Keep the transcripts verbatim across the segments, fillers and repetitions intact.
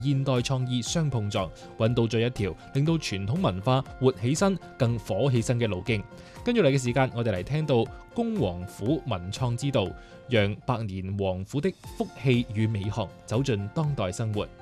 現代創意相碰撞，揾到咗一條令到傳統文化活起身、更火起身嘅路徑。跟住嚟嘅時間，我哋嚟聽到恭王府文創之道，讓百年王府的福氣與美學走進當代生活。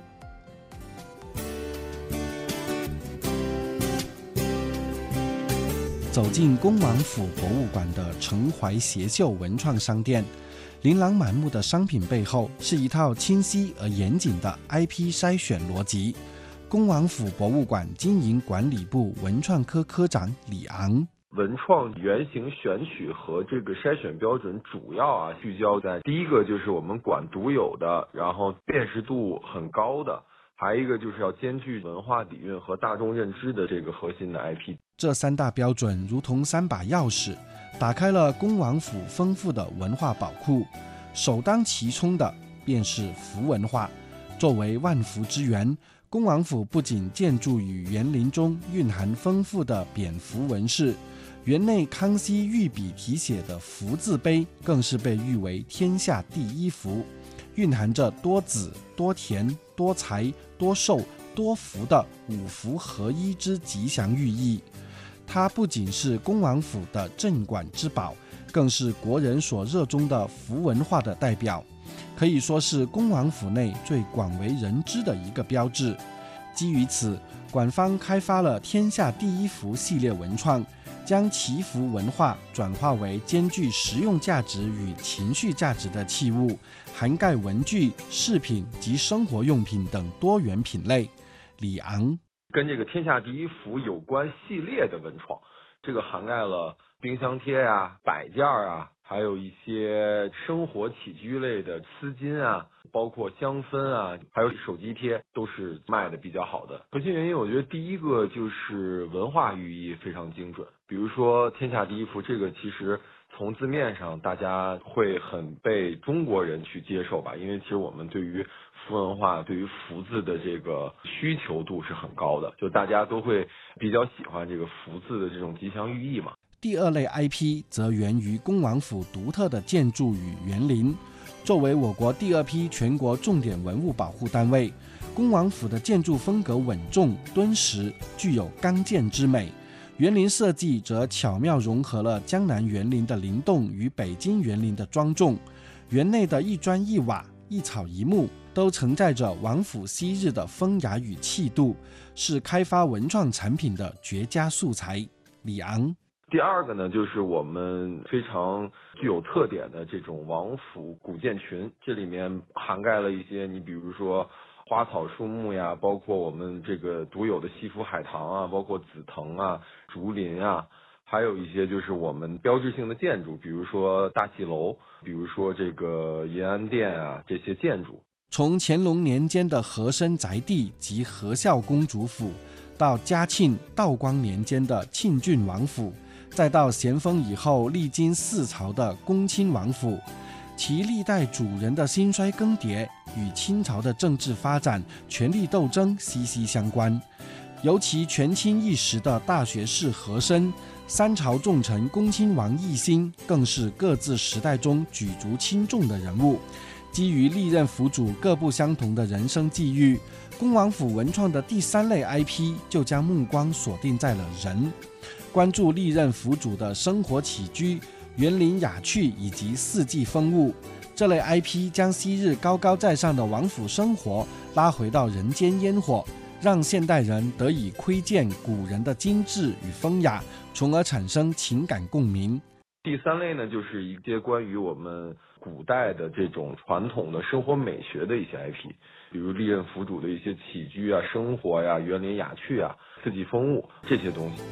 走进恭王府博物馆的陈怀协秀文创商店，琳琅满目的商品背后是一套清晰而严谨的 I P 筛选逻辑。恭王府博物馆经营管理部文创科科长李昂。 文创原型选取和这个筛选标准主要啊聚焦在第一个就是我们馆独有的，然后辨识度很高的，还有一个就是要兼具文化底蕴和大众认知的这个核心的 I P。 这三大标准如同三把钥匙，打开了恭王府丰富的文化宝库。首当其冲的便是符文化。作为万福之源，恭王府不仅建筑与园林中蕴含丰富的蝙蝠纹饰，园内康熙御笔题写的福字碑更是被誉为天下第一幅，蕴含着多子、多田、多财、多寿、多福的五福合一之吉祥寓意。它不仅是恭王府的镇馆之宝，更是国人所热衷的符文化的代表，可以说是恭王府内最广为人知的一个标志。基于此，馆方开发了天下第一幅系列文创，将祈福文化转化为兼具实用价值与情绪价值的器物，涵盖文具、饰品及生活用品等多元品类。李昂跟这个天下第一幅有关系列的文创，这个涵盖了冰箱贴啊、摆件啊，还有一些生活起居类的丝巾啊，包括香氛啊，还有手机贴，都是卖的比较好的。核心原因，我觉得第一个就是文化寓意非常精准。比如说天下第一幅，这个其实从字面上大家会很被中国人去接受吧，因为其实我们对于符文化、对于福字的这个需求度是很高的，就大家都会比较喜欢这个福字的这种吉祥寓意嘛。 第二类 I P 则源于恭王府独特的建筑与园林。作为我国第二批全国重点文物保护单位，恭王府的建筑风格稳重敦实，具有刚健之美。园林设计则巧妙融合了江南园林的灵动与北京园林的庄重。园内的一砖一瓦、一草一木都承载着王府昔日的风雅与气度，是开发文创产品的绝佳素材。李昂第二个呢，就是我们非常具有特点的这种王府古建群，这里面涵盖了一些，你比如说花草树木呀，包括我们这个独有的西府海棠啊，包括紫藤啊、竹林啊，还有一些就是我们标志性的建筑，比如说大戏楼，比如说这个延安殿啊，这些建筑。 从乾隆年间的和珅宅地及和孝公主府，到嘉庆、道光年间的庆郡王府，再到咸丰以后历经四朝的恭亲王府，其历代主人的兴衰更迭与清朝的政治发展、权力斗争息息相关。尤其权倾一时的大学士和珅、三朝重臣恭亲王奕欣，更是各自时代中举足轻重的人物。基于历任府主各不相同的人生际遇，恭王府文创的第三类 I P 就将目光锁定在了人，关注历任府主的生活起居、园林雅趣以及四季风物。这类 I P 将昔日高高在上的王府生活拉回到人间烟火，让现代人得以窥见古人的精致与风雅，从而产生情感共鸣。 第三类呢，就是一些关于我们古代的这种传统的生活美学的一些 I P， 比如历任府主的一些起居啊、生活呀、啊、园林雅趣啊、四季风物这些东西。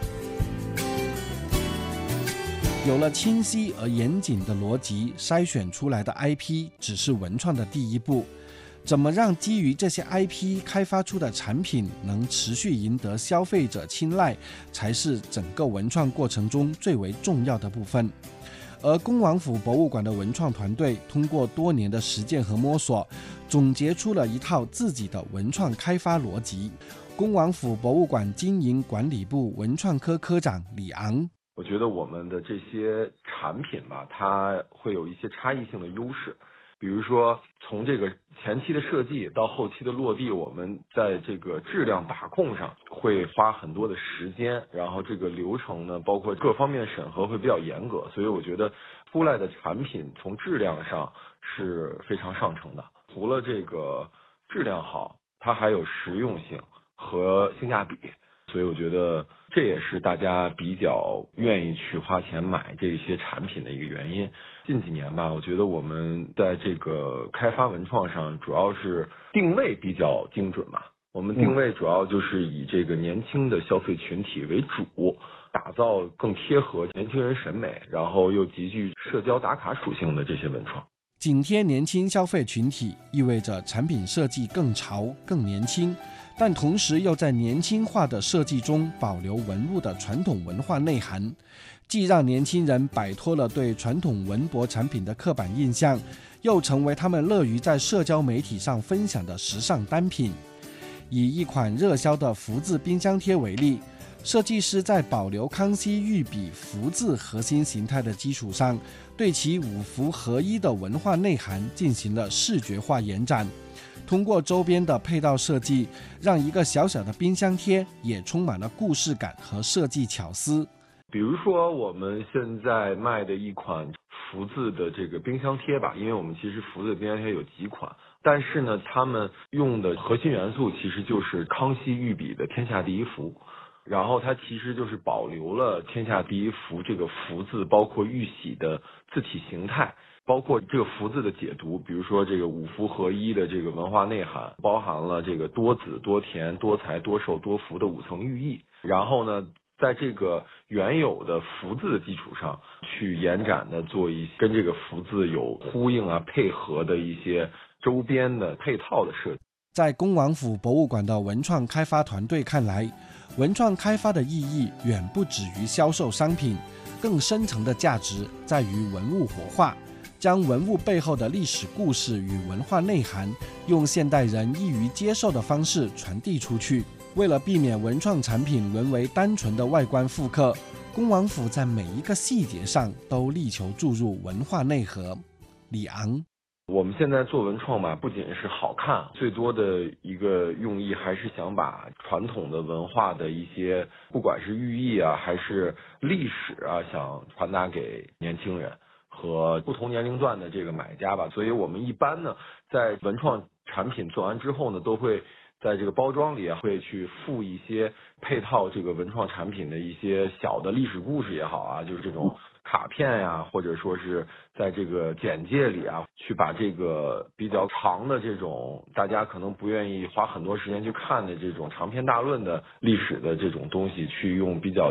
有了清晰而严谨的逻辑，筛选出来的 I P 只是文创的第一步。怎么让基于这些 I P 开发出的产品能持续赢得消费者青睐，才是整个文创过程中最为重要的部分。而恭王府博物馆的文创团队通过多年的实践和摸索，总结出了一套自己的文创开发逻辑。恭王府博物馆经营管理部文创科科长李昂， 我觉得我们的这些产品吧，它会有一些差异性的优势。比比如说从这个前期的设计到后期的落地，我们在这个质量把控上会花很多的时间，然后这个流程呢，包括各方面审核会比较严格，所以我觉得出来的产品从质量上是非常上乘的。除了这个质量好，它还有实用性和性价比，所以我觉得这也是大家比较愿意去花钱买这些产品的一个原因。近几年吧，我觉得我们在这个开发文创上主要是定位比较精准嘛，我们定位主要就是以这个年轻的消费群体为主，打造更贴合年轻人审美，然后又极具社交打卡属性的这些文创。 紧贴年轻消费群体意味着产品设计更潮更年轻，但同时又在年轻化的设计中保留文物的传统文化内涵，既让年轻人摆脱了对传统文博产品的刻板印象，又成为他们乐于在社交媒体上分享的时尚单品。以一款热销的福字冰箱贴为例，设计师在保留康熙御笔福字核心形态的基础上，对其五福合一的文化内涵进行了视觉化延展，通过周边的配套设计，让一个小小的冰箱贴也充满了故事感和设计巧思。 比如说我们现在卖的一款福字的这个冰箱贴吧，因为我们其实福字的冰箱贴有几款，但是呢，他们用的核心元素其实就是康熙御笔的天下第一福。然后它其实就是保留了天下第一福这个福字，包括玉玺的字体形态，包括这个福字的解读，比如说这个五福合一的这个文化内涵，包含了这个多子多田多财多寿多福的五层寓意。然后呢，在这个原有的福字的基础上，去延展的做一些跟这个福字有呼应啊配合的一些周边的配套的设计。 在恭王府博物馆的文创开发团队看来，文创开发的意义远不止于销售商品，更深层的价值在于文物活化，将文物背后的历史故事与文化内涵，用现代人易于接受的方式传递出去。为了避免文创产品沦为单纯的外观复刻，恭王府在每一个细节上都力求注入文化内核。李昂， 我们现在做文创吧，不仅是好看，最多的一个用意还是想把传统的文化的一些，不管是寓意啊，还是历史啊，想传达给年轻人和不同年龄段的这个买家吧。所以我们一般呢，在文创产品做完之后呢，都会在这个包装里啊，会去附一些配套这个文创产品的一些小的历史故事也好啊，就是这种卡片呀，或者说是在这个简介里啊，去把这个比较长的这种大家可能不愿意花很多时间去看的这种长篇大论的历史的这种东西，去用比较